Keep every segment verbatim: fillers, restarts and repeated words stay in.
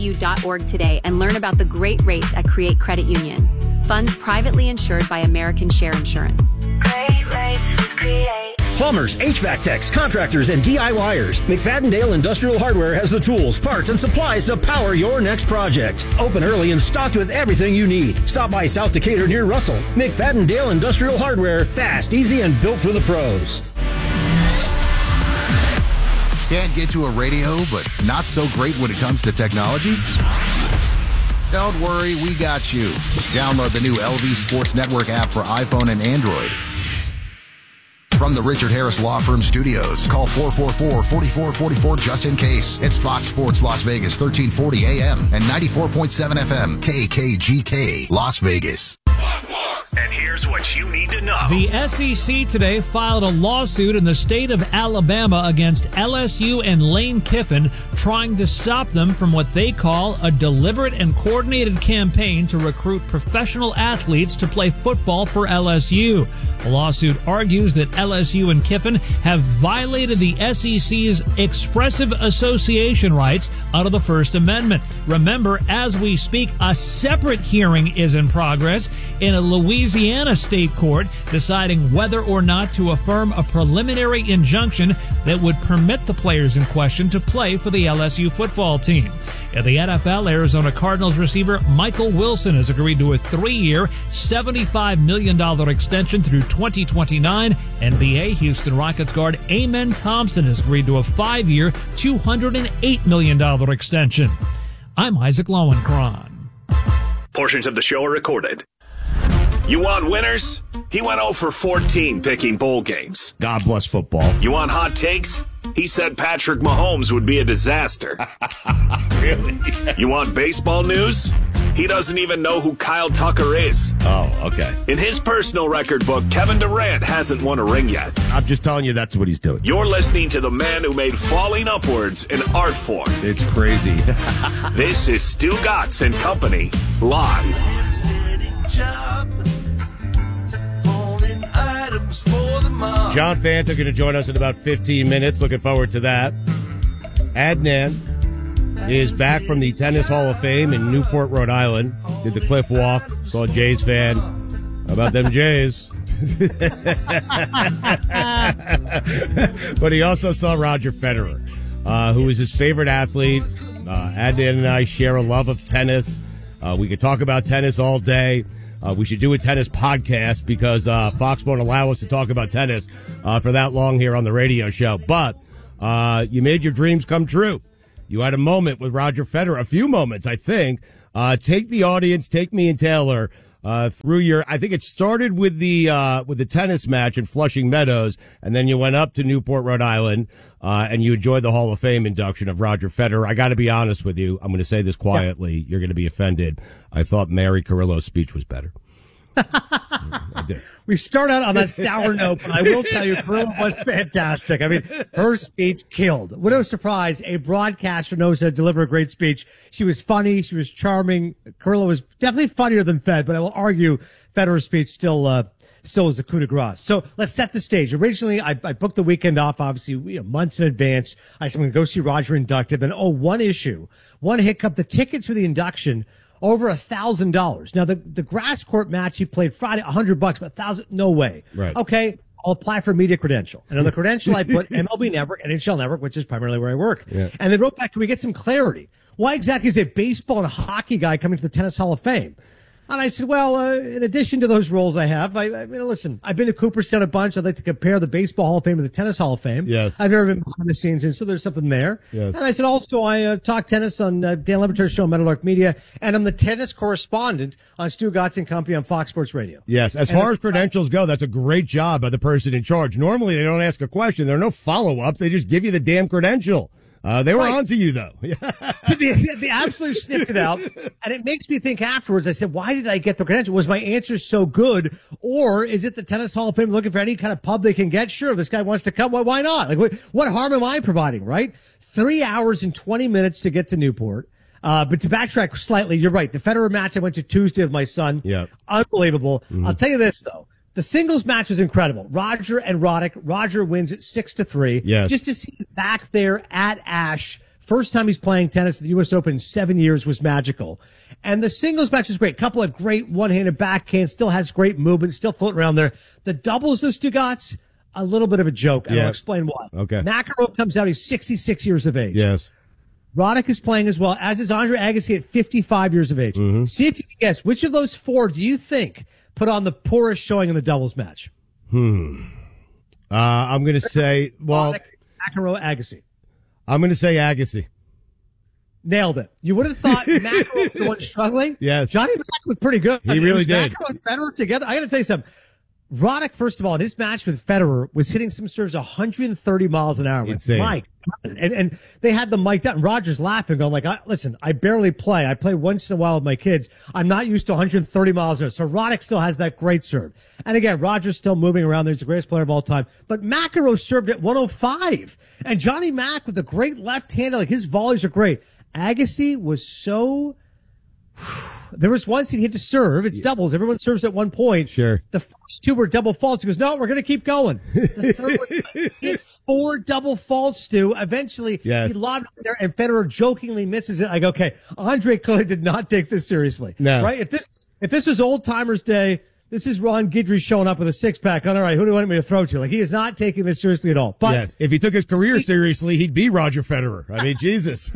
U dot org today and learn about the great rates at Create Credit Union. Funds privately insured by American Share Insurance. Great rates with Create. Plumbers, H V A C techs, contractors, and DIYers. McFadden-Dale Industrial Hardware has the tools, parts, and supplies to power your next project. Open early and stocked with everything you need. Stop by South Decatur near Russell. McFadden-Dale Industrial Hardware. Fast, easy, and built for the pros. Can't get to a radio, but not so great when it comes to technology? Don't worry, we got you. Download the new L V Sports Network app for iPhone and Android. From the Richard Harris Law Firm Studios, call four four four, four four four four just in case. It's Fox Sports Las Vegas, thirteen forty A M and ninety-four point seven F M, K K G K, Las Vegas. And here's what you need to know. The S E C today filed a lawsuit in the state of Alabama against L S U and Lane Kiffin, trying to stop them from what they call a deliberate and coordinated campaign to recruit professional athletes to play football for L S U. The lawsuit argues that L S U and Kiffin have violated the S E C's expressive association rights under the First Amendment. Remember, as we speak, a separate hearing is in progress in a Louisiana state court deciding whether or not to affirm a preliminary injunction that would permit the players in question to play for the L S U football team. In the N F L, Arizona Cardinals receiver Michael Wilson has agreed to a three-year, seventy-five million dollars extension through twenty twenty-nine. N B A Houston Rockets guard Amen Thompson has agreed to a five-year, two hundred eight million dollars extension. I'm Isaac Lowenkron. Portions of the show are recorded. You want winners? He went oh for fourteen picking bowl games. God bless football. You want hot takes? He said Patrick Mahomes would be a disaster. Really? You want baseball news? He doesn't even know who Kyle Tucker is. Oh, okay. In his personal record book, Kevin Durant hasn't won a ring yet. I'm just telling you that's what he's doing. You're listening to the man who made falling upwards an art form. It's crazy. This is Stu Gatz and Company, live. John Fanta going to join us in about fifteen minutes. Looking forward to that. Adnan is back from the Tennis Hall of Fame in Newport, Rhode Island. Did the cliff walk. Saw a Jays fan. How about them Jays? But he also saw Roger Federer, uh, who is his favorite athlete. Uh, Adnan and I share a love of tennis. Uh, we could talk about tennis all day. Uh, we should do a tennis podcast because uh, Fox won't allow us to talk about tennis uh, for that long here on the radio show. But uh, you made your dreams come true. You had a moment with Roger Federer, a few moments, I think. Uh, take the audience, take me and Taylor uh, through your. I think it started with the uh, with the tennis match in Flushing Meadows, and then you went up to Newport, Rhode Island, uh, and you enjoyed the Hall of Fame induction of Roger Federer. I got to be honest with you. I'm going to say this quietly. Yeah. You're going to be offended. I thought Mary Carrillo's speech was better. I did. We start out on that sour note, but I will tell you, Carrillo was fantastic. I mean, her speech killed. What a surprise. A broadcaster knows how to deliver a great speech. She was funny. She was charming. Carrillo was definitely funnier than Fed, but I will argue Federer's speech still, uh, still is a coup de grace. So let's set the stage. Originally, I, I booked the weekend off, obviously, you know, months in advance. I said, I'm going to go see Roger inducted. Then, oh, one issue, one hiccup, the tickets for the induction, over a thousand dollars. Now the, the grass court match he played Friday, a hundred bucks, but a thousand, no way. Right. Okay. I'll apply for a media credential. And on the credential, I put M L B Network, N H L Network, which is primarily where I work. Yeah. And they wrote back, can we get some clarity? Why exactly is a baseball and hockey guy coming to the Tennis Hall of Fame? And I said, well, uh, in addition to those roles I have, I, I mean, listen, I've been to Cooperstown a bunch. I'd like to compare the Baseball Hall of Fame to the Tennis Hall of Fame. Yes. I've never been behind the scenes, and so there's something there. Yes. And I said, also, I uh, talk tennis on uh, Dan Leberter's show, Meadowlark Media, and I'm the tennis correspondent on Stu Gatz and Company on Fox Sports Radio. Yes. As and far as credentials go, that's a great job by the person in charge. Normally, they don't ask a question. There are no follow-ups. They just give you the damn credential. Uh, they were right. on to you, though. they, they absolutely sniffed it out. And it makes me think afterwards, I said, why did I get the credential? Was my answer so good? Or is it the Tennis Hall of Fame looking for any kind of pub they can get? Sure, this guy wants to come. Why, why not? Like, what, what harm am I providing, right? Three hours and twenty minutes to get to Newport. Uh, but to backtrack slightly, you're right. The Federer match I went to Tuesday with my son. Yeah. Unbelievable. Mm-hmm. I'll tell you this, though. The singles match was incredible. Roger and Roddick. Roger wins at six to three. Yes. Just to see him back there at Ash First time he's playing tennis at the U S Open in seven years was magical. And the singles match is great. Couple of great one-handed backhands, still has great movement, still floating around there. The doubles of Stugatz, a little bit of a joke. And Yeah. I'll explain why. Okay. McEnroe comes out, he's sixty-six years of age. Yes. Roddick is playing as well, as is Andre Agassi at fifty-five years of age. Mm-hmm. See if you can guess, which of those four do you think put on the poorest showing in the doubles match? Hmm. Uh, I'm going to say, well, Roddick, McEnroe, Agassi. I'm going to say Agassi. Nailed it. You would have thought McEnroe was the one struggling. Yes. Johnny Mac looked pretty good. He really was did. McEnroe and Federer together. I got to tell you something. Roddick, first of all, in his match with Federer, was hitting some serves one hundred thirty miles an hour. Insane. Mike. And, and they had the mic down. And Roger's laughing, going like, I, listen, I barely play. I play once in a while with my kids. I'm not used to one hundred thirty miles an hour. So Roddick still has that great serve. And again, Roger's still moving around there. He's the greatest player of all time. But McEnroe served at one oh five. And Johnny Mac with the great left hand, like his volleys are great. Agassi was so... There was once he hit to serve. It's doubles. Everyone serves at one point. Sure. The first two were double faults. He goes, no, we're going to keep going. The third was he hit four double faults, Stu. Eventually, Yes. he lobbed it there, and Federer jokingly misses it. I go, okay, Andre clearly did not take this seriously. No. Right? If this if this was Old Timers Day, this is Ron Guidry showing up with a six-pack. All right, who do you want me to throw to? Like, he is not taking this seriously at all. But Yes. If he took his career seriously, he'd be Roger Federer. I mean, Jesus.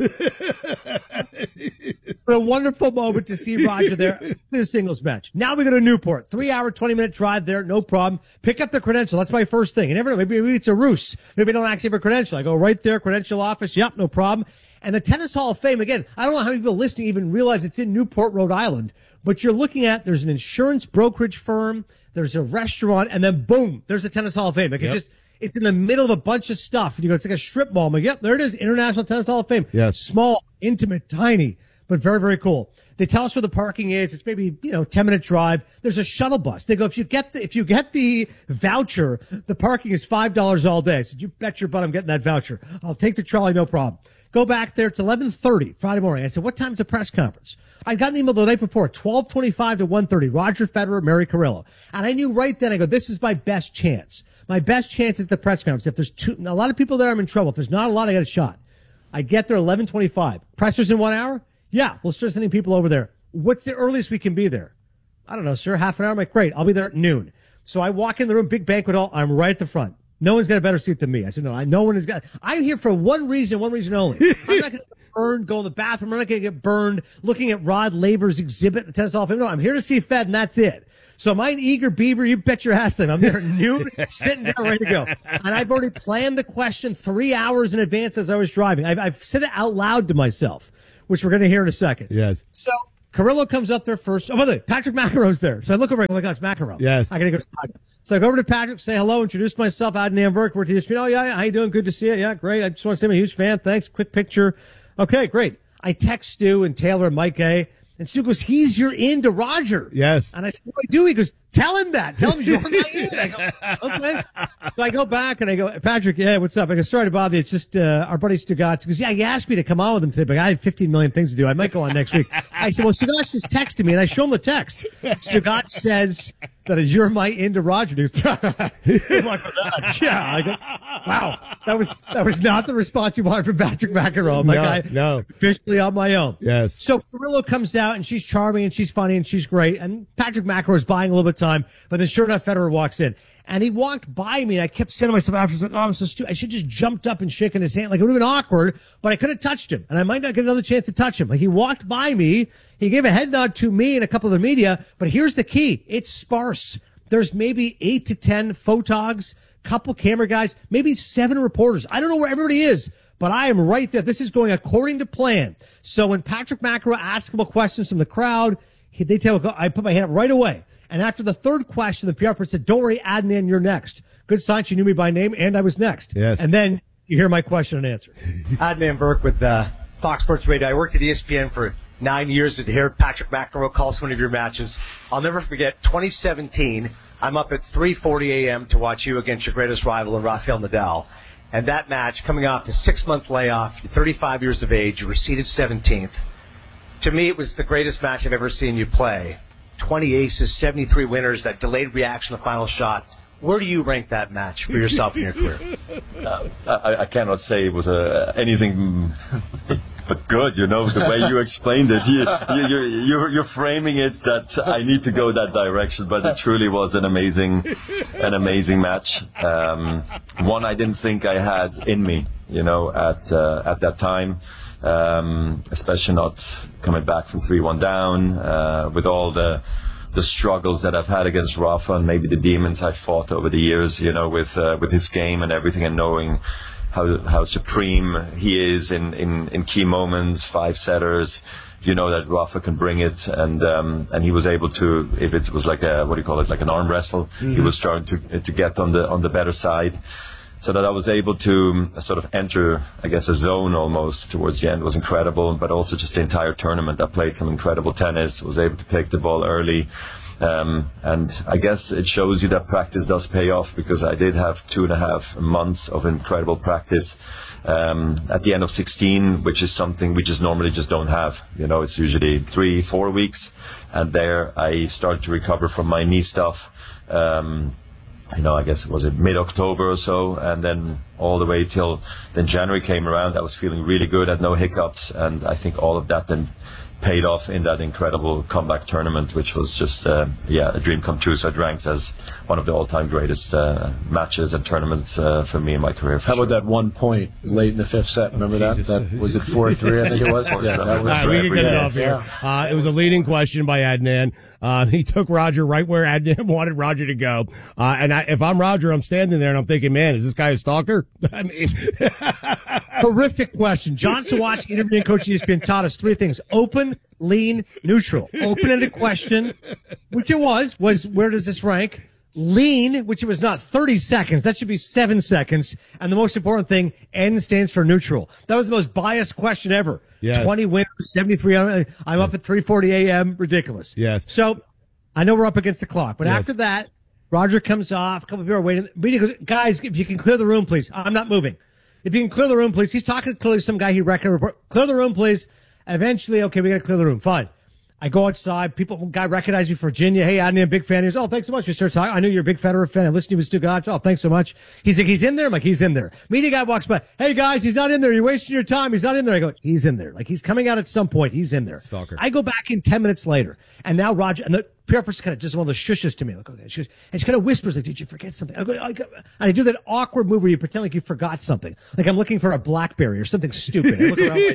What a wonderful moment to see Roger there in the singles match. Now we go to Newport. Three hour, twenty minute drive there. No problem. Pick up the credential. That's my first thing. You never know. Maybe, maybe it's a ruse. Maybe I don't actually have a credential. I go right there, credential office. Yep, no problem. And the Tennis Hall of Fame, again, I don't know how many people listening even realize it's in Newport, Rhode Island, but you're looking at, there's an insurance brokerage firm, there's a restaurant, and then boom, there's a Tennis Hall of Fame. Like Yep. it's just, it's in the middle of a bunch of stuff. And you go, it's like a strip mall. I'm like, yep, there it is. International Tennis Hall of Fame. Yes. Small, intimate, tiny, but very, very cool. They tell us where the parking is. It's maybe, you know, ten minute drive. There's a shuttle bus. They go, if you get the, if you get the voucher, the parking is five dollars all day. So you bet your butt I'm getting that voucher. I'll take the trolley, no problem. Go back there. It's eleven thirty Friday morning. I said, what time's the press conference? I got an email the night before, twelve twenty-five to one thirty Roger Federer, Mary Carrillo. And I knew right then, I go, this is my best chance. My best chance is the press conference. If there's two, a lot of people there, I'm in trouble. If there's not a lot, I got a shot. I get there eleven twenty-five Presser's in one hour? Yeah, we'll start sending people over there. What's the earliest we can be there? I don't know, sir. Half an hour? I'm like, great. I'll be there at noon. So I walk in the room, big banquet hall. I'm right at the front. No one's got a better seat than me. I said, no, I, no one has got, I'm here for one reason, one reason only. I'm not going to get burned, go in the bathroom. I'm not going to get burned looking at Rod Laver's exhibit at the Tennis Hall of Fame. No, I'm here to see Fed, and that's it. So am I an eager beaver? You bet your ass I'm there at noon, sitting down, ready to go. And I've already planned the question three hours in advance as I was driving. I've, I've said it out loud to myself, which we're going to hear in a second. Yes. So Carrillo comes up there first. Oh, by the way, Patrick McEnroe's there. So I look over, oh my gosh, McEnroe. Yes. I got to go to Patrick. So I go over to Patrick, say hello, introduce myself, Adnan Burke. We're at the E S P N. Oh, yeah, yeah, how you doing? Good to see you. Yeah, great. I just want to say I'm a huge fan. Thanks. Quick picture. Okay, great. I text Stu and Taylor and Mike A. And Stu goes, he's your in to Roger. Yes. And I said, what do I do? He goes, tell him that. Tell him you're my in. I go, okay. So I go back and I go, Patrick, yeah, what's up? I go, sorry to bother you. It's just uh, our buddy Stugatz. He goes, yeah, he asked me to come on with him today, but I have fifteen million things to do. I might go on next week. I said, well, Stugatz just texted me, and I show him the text. Stugatz says that you're my into Roger news. Good luck with that. Yeah. I go, wow. That was, that was not the response you wanted from Patrick McEnroe. I'm like, No, I, no. officially on my own. Yes. So Carrillo comes out, and she's charming, and she's funny, and she's great. And Patrick McEnroe is buying a little bit of time, but then sure enough, Federer walks in. And he walked by me, and I kept saying to myself afterwards, like, oh, I'm so stupid. I should just jumped up and shaken his hand. Like, it would have been awkward, but I could have touched him, and I might not get another chance to touch him. Like, he walked by me. He gave a head nod to me and a couple of the media, but here's the key. It's sparse. There's maybe eight to ten photogs, couple camera guys, maybe seven reporters. I don't know where everybody is, but I am right there. This is going according to plan. So when Patrick McEnroe asks him questions from the crowd, he, they tell, I put my hand up right away. And after the third question, the P R person said, don't worry, Adnan, you're next. Good sign. She knew me by name, and I was next. Yes. And then you hear my question and answer. Adnan Burke with uh, Fox Sports Radio. I worked at E S P N for nine years to hear Patrick McEnroe calls one of your matches. I'll never forget twenty seventeen. I'm up at three forty a.m. to watch you against your greatest rival, Rafael Nadal. And that match, coming off the six-month layoff, you're thirty-five years of age, you were seeded seventeenth. To me, it was the greatest match I've ever seen you play. twenty aces, seventy-three winners, that delayed reaction, the final shot. Where do you rank that match for yourself in your career? Uh, I, I cannot say it was a, anything but good, you know, the way you explained it. You, you, you, you're, you're framing it that I need to go that direction, but it truly was an amazing, an amazing match. Um, one I didn't think I had in me, you know, at, uh, at that time. Um, especially not coming back from three one down, uh, with all the, the struggles that I've had against Rafa and maybe the demons I've fought over the years, you know, with, uh, with his game and everything, and knowing how, how supreme he is in, in, in key moments, five setters, you know, that Rafa can bring it. And, um, and he was able to, if it was like a, what do you call it, like an arm wrestle, mm-hmm. he was starting to, to get on the, on the better side. So that I was able to sort of enter, I guess, a zone almost towards the end was incredible. But also just the entire tournament, I played some incredible tennis, was able to pick the ball early. Um, and I guess it shows you that practice does pay off, because I did have two and a half months of incredible practice um, at the end of sixteen, which is something we just normally just don't have. You know, it's usually three, four weeks. And there I started to recover from my knee stuff. Um, You know, I guess it was it mid-October or so, and then all the way till then January came around. I was feeling really good, had no hiccups, and I think all of that then paid off in that incredible comeback tournament, which was just, uh, yeah, a dream come true. So it ranks as one of the all-time greatest uh, matches and tournaments uh, for me in my career. How sure. about that one point late in the fifth set? Remember that? that? Was it four three, I think it was? Yeah, that was right, we can get it off here. Uh, it was a leading question by Adnan. Uh, he took Roger right where Adnan wanted Roger to go. Uh, and I, if I'm Roger, I'm standing there and I'm thinking, man, is this guy a stalker? I mean, horrific question. John Sawatsky, interviewing coach E S P N, taught us three things: open, lean, neutral. Open-ended question, which it was, was where does this rank? Lean, which it was not thirty seconds. That should be seven seconds. And the most important thing, N stands for neutral. That was the most biased question ever. Yes. twenty winners, seventy-three. I'm up at three forty a.m. Ridiculous. Yes. So I know we're up against the clock, but yes. after that, Roger comes off. A couple of people are waiting. He goes, guys, if you can clear the room, please. I'm not moving. If you can clear the room, please. He's talking to clearly some guy he recognized. Clear the room, please. Eventually, okay, we got to clear the room. Fine. I go outside. People, guy recognized me, Virginia. Hey, Adnan, a big fan. He goes, oh, thanks so much. We start talking. I knew you're a big Federer fan. I listened to you with Stu Gods. Oh, thanks so much. He's like, he's in there? I'm like, he's in there. Media guy walks by. Hey, guys, he's not in there. You're wasting your time. He's not in there. I go, he's in there. Like, he's coming out at some point. He's in there. Stalker. I go back in ten minutes later. And now Roger, and the P R person kind of just one of the shushes to me. Like, okay. She goes, and she kind of whispers, like, did you forget something? I go, I go, and I do that awkward move where you pretend like you forgot something. Like I'm looking for a BlackBerry or something stupid. I look around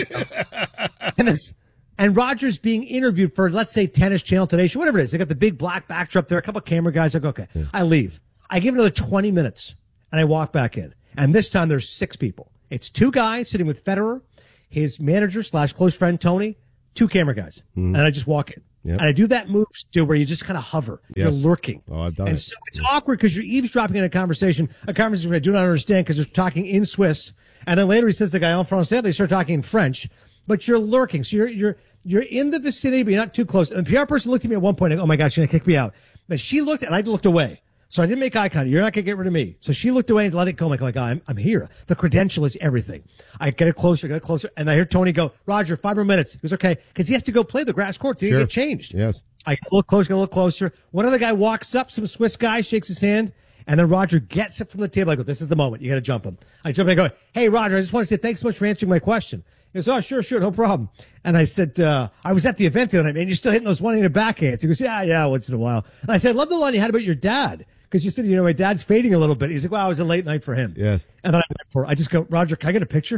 like, and then, And Roger's being interviewed for, let's say, Tennis Channel, Today Show, whatever it is. They got the big black backdrop there, a couple of camera guys. I go, okay, yeah. I leave. I give another twenty minutes, and I walk back in. And this time there's six people. It's two guys sitting with Federer, his manager slash close friend, Tony, two camera guys. Mm. And I just walk in. Yep. And I do that move still where you just kind of hover. Yes. You're lurking. Oh, I've done and it. so it's awkward because you're eavesdropping in a conversation, a conversation I do not understand because they're talking in Swiss. And then later he says the guy en français, they start talking in French. But you're lurking. So you're, you're, You're in the vicinity, but you're not too close. And the P R person looked at me at one point and, oh my God, she's going to kick me out. But she looked and I looked away. So I didn't make eye contact. You're not going to get rid of me. So she looked away and let it go. I'm like, oh my God, I'm, I'm here. The credential is everything. I get it closer, get it closer. And I hear Tony go, Roger, five more minutes. He goes, okay. Cause he has to go play the grass courts. He sure. get changed. Yes. I get a little closer, get a little closer. One other guy walks up, some Swiss guy shakes his hand. And then Roger gets it from the table. I go, this is the moment. You got to jump him. I jump and I go, hey, Roger, I just want to say thanks so much for answering my question. He goes, oh, sure, sure, no problem. And I said, uh, I was at the event the other night, man. You're still hitting those one-handed backhands. He goes, yeah, yeah, once in a while. And I said, I love the line you had about your dad. Because you said, you know, my dad's fading a little bit. He's like, well, it was a late night for him. Yes. And then I went for it. I just go, Roger, can I get a picture?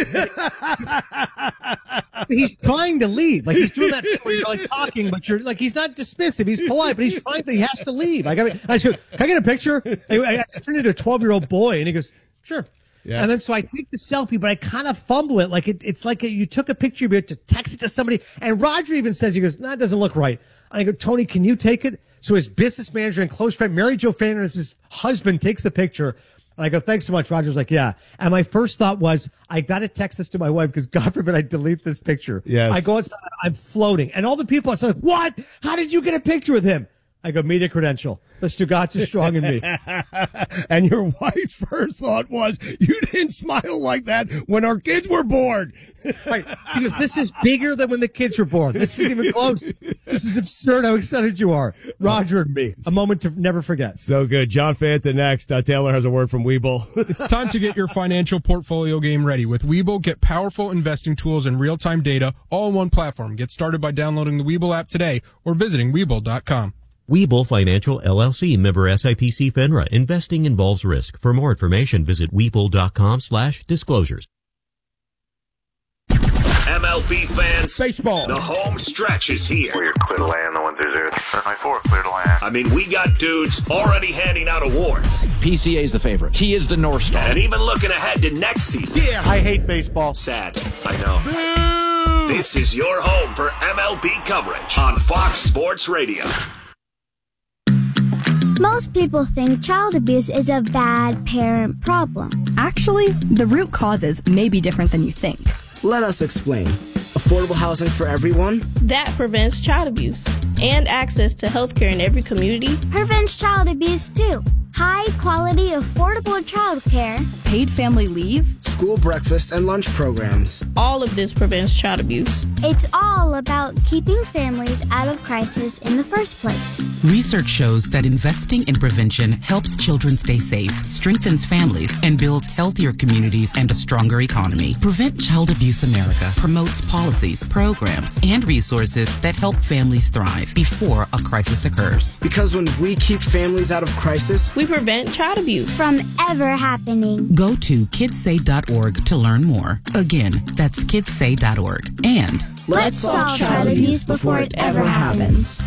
He's trying to leave. Like, he's doing that thing where you're like talking, but you're like, he's not dismissive. He's polite, but he's trying to, he has to leave. Like, I, mean, I just go, can I get a picture? I, I just turned into a twelve-year-old boy. And he goes, sure. Yeah. And then so I take the selfie, but I kind of fumble it. Like it, it's like a, you took a picture, but to text it to somebody. And Roger even says, he goes, no, that doesn't look right. I go, Tony, can you take it? So his business manager and close friend, Mary Jo Fernandez, his husband, takes the picture. And I go, thanks so much. Roger's like, yeah. And my first thought was, I got to text this to my wife because God forbid I delete this picture. Yes. I go outside, I'm floating. And all the people outside are like, what? How did you get a picture with him? I go, media credential. The Stugatz is strong in me. And your wife's first thought was, you didn't smile like that when our kids were born. Right, because this is bigger than when the kids were born. This isn't even close. This is absurd how excited you are. Roger and me. A moment to never forget. So good. John Fanta next. Uh, Taylor has a word from Webull. It's time to get your financial portfolio game ready. With Webull, get powerful investing tools and real-time data all in one platform. Get started by downloading the Webull app today or visiting Webull dot com. Webull Financial, L L C, member S I P C FINRA. Investing involves risk. For more information, visit Webull dot com slash disclosures. M L B fans, baseball. The home stretch is here. We're clear to land, the one through zero. nine four, clear to land. I mean, we got dudes already handing out awards. P C A's the favorite. He is the North Star. And even looking ahead to next season. Yeah, I hate baseball. Sad, I know. Boo! This is your home for M L B coverage on Fox Sports Radio. Most people think child abuse is a bad parent problem. Actually, the root causes may be different than you think. Let us explain. Affordable housing for everyone. That prevents child abuse. And access to health care in every community. Prevents child abuse, too. High quality, affordable child care. Paid family leave. School breakfast and lunch programs. All of this prevents child abuse. It's all about keeping families out of crisis in the first place. Research shows that investing in prevention helps children stay safe, strengthens families, and builds healthier communities and a stronger economy. Prevent Child Abuse America promotes policies, programs, and resources that help families thrive before a crisis occurs. Because when we keep families out of crisis, we prevent child abuse from ever happening. Go to kids say dot org to learn more. Again, that's kids say dot org. And let's solve child abuse before it ever happens.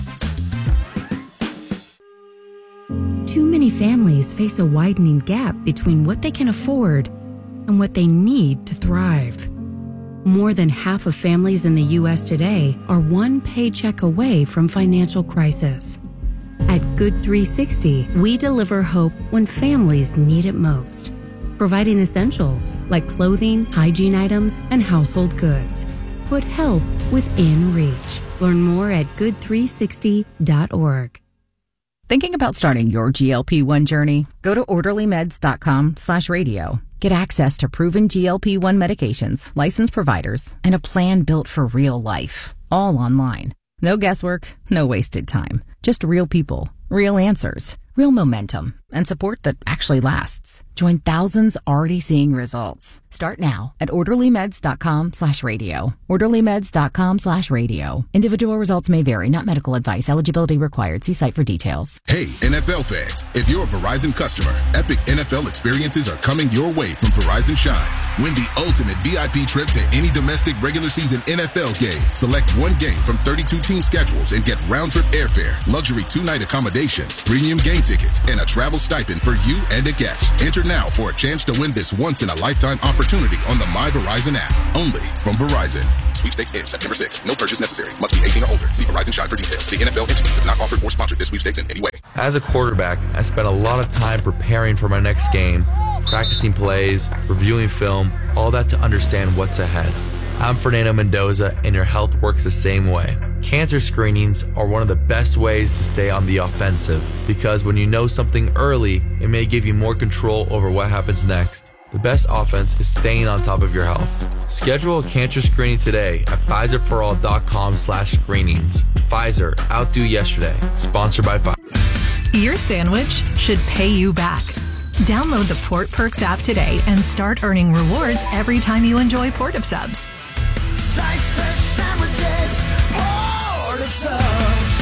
Too many families face a widening gap between what they can afford and what they need to thrive. More than half of families in the U S today are one paycheck away from financial crisis. At Good three sixty, we deliver hope when families need it most, providing essentials like clothing, hygiene items, and household goods. Put help within reach. Learn more at good three sixty dot org. Thinking about starting your G L P one journey? Go to orderly meds dot com slash radio. Get access to proven G L P one medications, licensed providers, and a plan built for real life. All online. No guesswork, no wasted time. Just real people, real answers, real momentum, and support that actually lasts. Join thousands already seeing results. Start now at orderly meds dot com slash radio. orderly meds dot com slash radio. Individual results may vary, not medical advice. Eligibility required. See site for details. Hey, N F L fans. If you're a Verizon customer, epic N F L experiences are coming your way from Verizon Shine. Win the ultimate V I P trip to any domestic regular season N F L game. Select one game from thirty-two team schedules and get round-trip airfare, luxury two-night accommodations, premium game tickets, and a travel stipend for you and a guest. Enter now for a chance to win this once-in-a-lifetime opportunity on the My Verizon app. Only from Verizon. Sweepstakes ends September sixth. No purchase necessary. Must be eighteen or older. See Verizon Shine for details. The N F L entities have not offered or sponsored this sweepstakes in any way. As a quarterback, I spent a lot of time preparing for my next game, practicing plays, reviewing film, all that to understand what's ahead. I'm Fernando Mendoza, and your health works the same way. Cancer screenings are one of the best ways to stay on the offensive, because when you know something early, it may give you more control over what happens next. The best offense is staying on top of your health. Schedule a cancer screening today at Pfizer for all dot com slash screenings. Pfizer, outdo yesterday. Sponsored by Pfizer. Your sandwich should pay you back. Download the Port Perks app today and start earning rewards every time you enjoy Port of Subs. Slice fresh sandwiches, Port of Subs.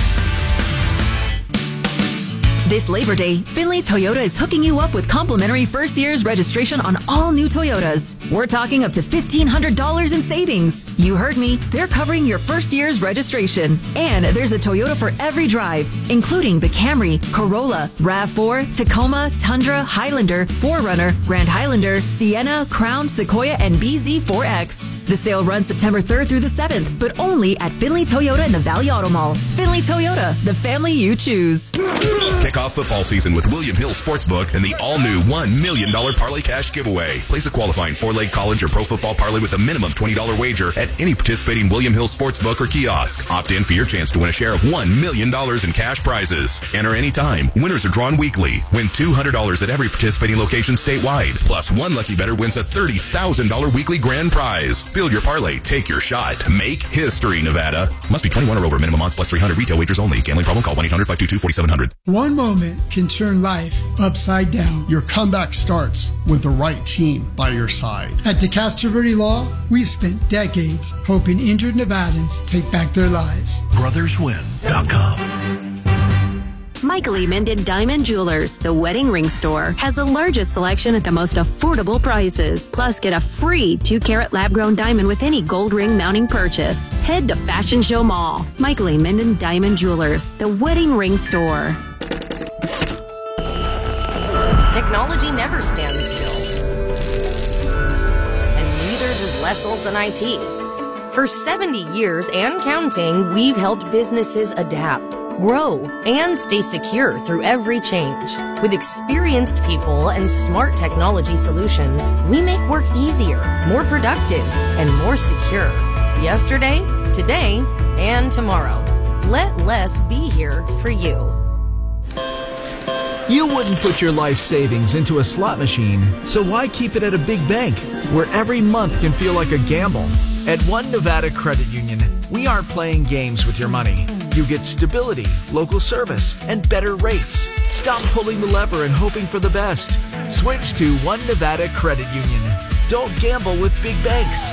This Labor Day, Finley Toyota is hooking you up with complimentary first year's registration on all new Toyotas. We're talking up to fifteen hundred dollars in savings. You heard me. They're covering your first year's registration. And there's a Toyota for every drive, including the Camry, Corolla, RAV four, Tacoma, Tundra, Highlander, four runner, Grand Highlander, Sienna, Crown, Sequoia, and B Z four X. The sale runs September third through the seventh, but only at Finley Toyota in the Valley Auto Mall. Finley Toyota, the family you choose. Kick off football season with William Hill Sportsbook and the all-new one million dollars Parlay Cash giveaway. Place a qualifying four-leg college or pro football parlay with a minimum twenty dollars wager at any participating William Hill Sportsbook or kiosk. Opt in for your chance to win a share of one million dollars in cash prizes. Enter anytime. Winners are drawn weekly. Win two hundred dollars at every participating location statewide. Plus, one lucky bettor wins a thirty thousand dollars weekly grand prize. Build your parlay. Take your shot. Make history, Nevada. Must be twenty-one or over. Minimum odds plus three hundred. Retail wagers only. Gambling problem? Call one eight hundred five two two four seven zero zero. One moment can turn life upside down. Your comeback starts with the right team by your side. At DeCastro Verde Law, we've spent decades hoping injured Nevadans take back their lives. brothers win dot com. Michael E. Minden Diamond Jewelers, the wedding ring store, has the largest selection at the most affordable prices. Plus, get a free two carat lab-grown diamond with any gold ring mounting purchase. Head to Fashion Show Mall. Michael E. Minden Diamond Jewelers, the wedding ring store. Technology never stands still. And neither does Lesselson I T. For seventy years and counting, we've helped businesses adapt, grow, and stay secure through every change. With experienced people and smart technology solutions, we make work easier, more productive, and more secure. Yesterday, today, and tomorrow. Let less be here for you. You wouldn't put your life savings into a slot machine, so why keep it at a big bank, where every month can feel like a gamble? At One Nevada Credit Union, we aren't playing games with your money. You get stability, local service, and better rates. Stop pulling the lever and hoping for the best. Switch to One Nevada Credit Union. Don't gamble with big banks.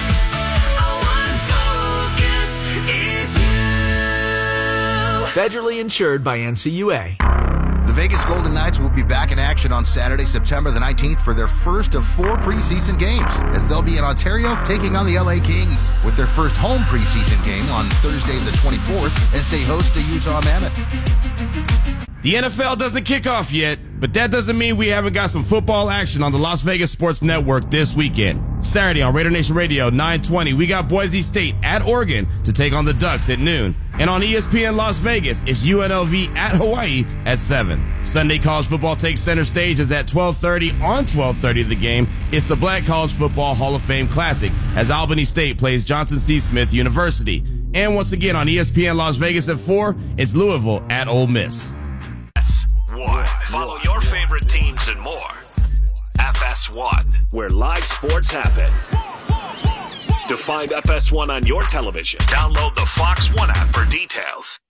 Federally insured by N C U A. The Vegas Golden Knights will be back in action on Saturday, September the nineteenth for their first of four preseason games, as they'll be in Ontario taking on the L A Kings, with their first home preseason game on Thursday the twenty-fourth as they host the Utah Mammoth. The N F L doesn't kick off yet, but that doesn't mean we haven't got some football action on the Las Vegas Sports Network this weekend. Saturday on Raider Nation Radio, nine twenty, we got Boise State at Oregon to take on the Ducks at noon. And on E S P N Las Vegas, it's U N L V at Hawaii at seven. Sunday college football takes center stage as at twelve thirty on twelve thirty the game. It's the Black College Football Hall of Fame Classic as Albany State plays Johnson C. Smith University. And once again on E S P N Las Vegas at four, it's Louisville at Ole Miss. F S one. Follow your favorite teams and more. F S one, where live sports happen. To find F S one on your television, download the Fox One app for details.